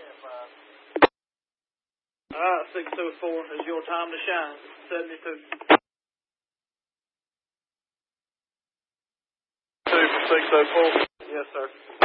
All right, 604 is your time to shine. 72. 2 for 604. Yes, sir.